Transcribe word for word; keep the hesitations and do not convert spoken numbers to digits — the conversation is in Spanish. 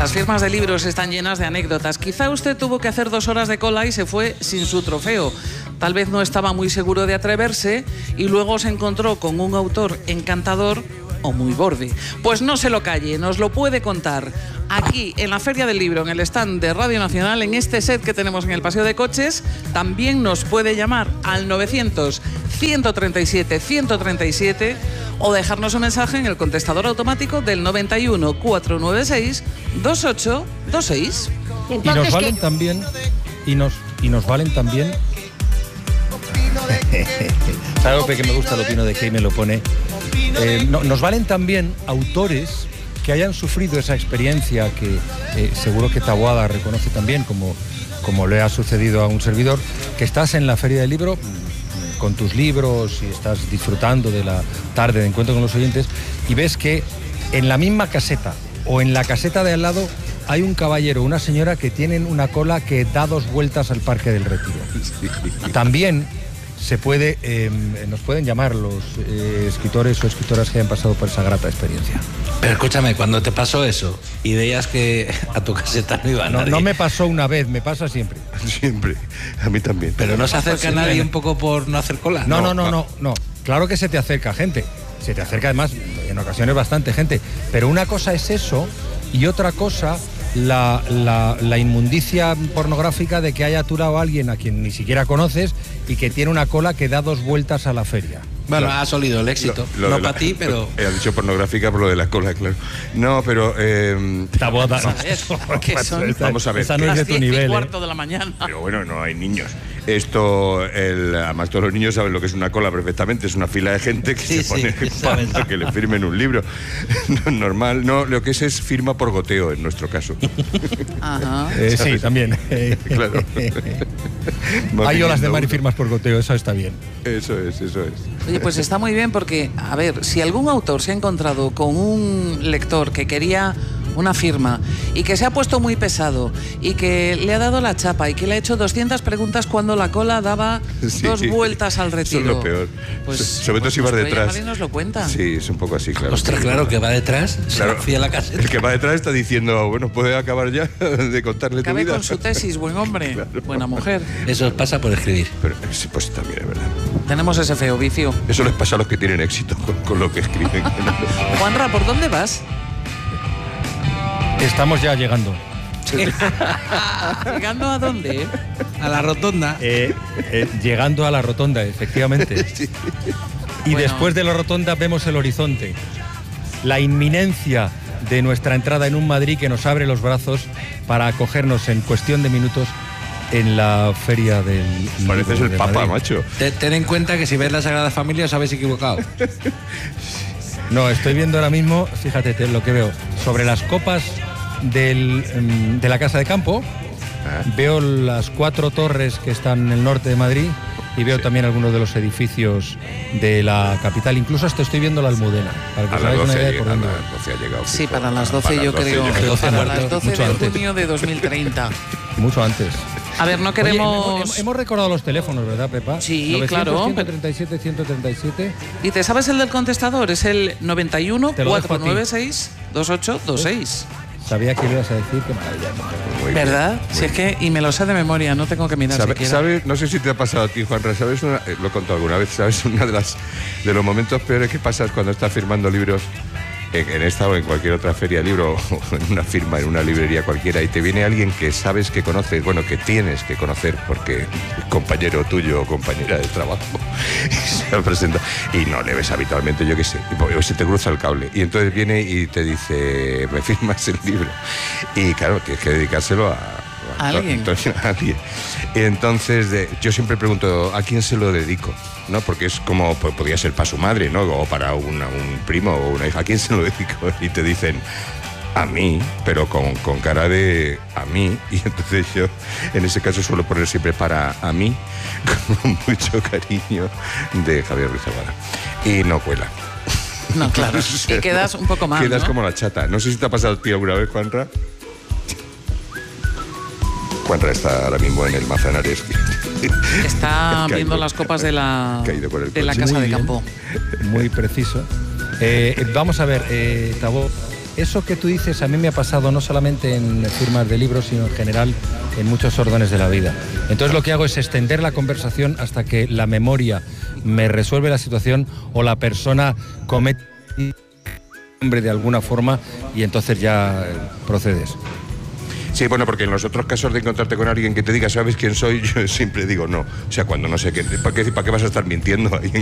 Las firmas de libros están llenas de anécdotas. Quizá usted tuvo que hacer dos horas de cola y se fue sin su trofeo. Tal vez no estaba muy seguro de atreverse y luego se encontró con un autor encantador o muy borde. Pues no se lo calle, nos lo puede contar aquí en la Feria del Libro, en el stand de Radio Nacional, en este set que tenemos en el Paseo de Coches. También nos puede llamar al novecientos, ciento treinta y siete, ciento treinta y siete o dejarnos un mensaje en el contestador automático del noventa y uno, cuatrocientos noventa y seis, veintiocho veintiséis. Y, y nos valen ¿qué? también y nos y nos valen también. ¿Sabes que me gusta lo opino de que me lo pone? Eh, no, nos valen también autores que hayan sufrido esa experiencia que eh, seguro que Taboada reconoce también, como, como le ha sucedido a un servidor, que estás en la Feria del Libro con tus libros y estás disfrutando de la tarde de encuentro con los oyentes y ves que en la misma caseta o en la caseta de al lado hay un caballero o una señora que tienen una cola que da dos vueltas al Parque del Retiro. Sí. También se puede, eh, nos pueden llamar los eh, escritores o escritoras que hayan pasado por esa grata experiencia. Pero escúchame, cuando te pasó eso y veías que a tu caseta no iba no, nadie... No me pasó una vez, me pasa siempre. Siempre, a mí también. Pero no se acerca a nadie un poco por no hacer cola. No, no, no, no, no, no. Claro que se te acerca gente. Se te acerca además, en ocasiones bastante gente. Pero una cosa es eso y otra cosa... La, la, la inmundicia pornográfica de que haya aturado a alguien a quien ni siquiera conoces y que tiene una cola que da dos vueltas a la feria. Bueno, ha solido el éxito. Lo, lo no para ti, pero... He dicho pornográfica por lo de la cola, claro. No, pero... Eh... Taboada. Vamos a ver. Esa no es de tu nivel. Cuarto ¿eh? de la mañana. Pero bueno, no hay niños. Esto, el, además todos los niños saben lo que es una cola perfectamente. Es una fila de gente que sí, se pone sí, para que le firmen un libro. Normal, no, lo que es es firma por goteo en nuestro caso. Ajá. Eh, sí, también. Claro. Hay olas de mar y firmas por goteo, eso está bien. Eso es, eso es. Oye, pues está muy bien porque, a ver, si algún autor se ha encontrado con un lector que quería una firma y que se ha puesto muy pesado y que le ha dado la chapa y que le ha hecho doscientas preguntas cuando la cola daba sí, dos vueltas al retiro. Eso es lo peor. Pues, sobre todo pues si vas detrás. Nos lo cuenta. Sí, es un poco así, claro. Ostras, claro, que va detrás, claro, se fía la caseta. El que va detrás está diciendo, bueno, puede acabar ya de contarle Acabe tu vida. con su tesis, buen hombre, claro. Buena mujer. Eso pasa por escribir. Pero sí, pues también es verdad. Tenemos ese feo vicio. Eso les pasa a los que tienen éxito con, con lo que escriben. Juanra, ¿por dónde vas? Estamos ya llegando. ¿Llegando a dónde? A la rotonda. Eh, eh, llegando a la rotonda, efectivamente. Sí. Y bueno, después de la rotonda vemos el horizonte. La inminencia de nuestra entrada en un Madrid que nos abre los brazos para acogernos en cuestión de minutos en la feria del... Pareces el Papa, macho. Ten en cuenta que si ves la Sagrada Familia os habéis equivocado. No, estoy viendo ahora mismo, fíjate te, lo que veo, sobre las copas del, de la Casa de Campo, ah. veo las cuatro torres que están en el norte de Madrid y veo sí. también algunos de los edificios de la capital, incluso hasta estoy viendo la Almudena. Para que a las doce, llega, a las doce ha llegado. Sí, para las doce para yo las doce creo, llegado. para las doce de antes. junio de dos mil treinta. Mucho antes. A ver, no queremos... Oye, hemos, hemos recordado los teléfonos, ¿verdad, Pepa? Sí, novecientos, claro. ciento treinta y siete, ciento treinta y siete. ¿Y te sabes el del contestador? Es el noventa y uno, cuatrocientos noventa y seis, veintiocho veintiséis. Sabía que ibas a decir, qué maravilla. Muy ¿verdad? Bien, si es que, y me lo sé de memoria, no tengo que mirar ¿Sabe, siquiera. ¿sabes? No sé si te ha pasado a ti, Juanra, ¿sabes? Una, eh, lo he contado alguna vez, ¿sabes? Una de las de los momentos peores que pasas cuando estás firmando libros en, en esta o en cualquier otra feria de libro o en una firma, en una librería cualquiera, y te viene alguien que sabes que conoces, bueno, que tienes que conocer porque es compañero tuyo o compañera de trabajo y se presenta y no le ves habitualmente, yo qué sé, y se te cruza el cable y entonces viene y te dice, me firmas el libro y claro, tienes que dedicárselo a ¿A alguien? A alguien. Entonces, de, yo siempre pregunto, ¿a quién se lo dedico? ¿No? Porque es como, pues, podría ser para su madre, ¿no? O para una, un primo o una hija. ¿A quién se lo dedico? Y te dicen, a mí, pero con, con cara de a mí. Y entonces yo, en ese caso, suelo poner siempre para a mí, con mucho cariño, de Javier Ruiz Zabala. Y no cuela. No, claro. Y quedas un poco mal, Quedas ¿no? como la chata. No sé si te ha pasado a ti alguna vez, Juanra. Juanra está ahora mismo en el Manzanares. Está viendo las copas de la, de la Casa de Campo. Muy preciso. Eh, vamos a ver, eh, Tabo, eso que tú dices a mí me ha pasado no solamente en firmas de libros, sino en general en muchos órdenes de la vida. Entonces lo que hago es extender la conversación hasta que la memoria me resuelve la situación o la persona comete de alguna forma y entonces ya procedes. Sí, bueno, porque en los otros casos de encontrarte con alguien que te diga, ¿sabes quién soy? Yo siempre digo no. O sea, cuando no sé qué, ¿para qué, para qué vas a estar mintiendo ahí?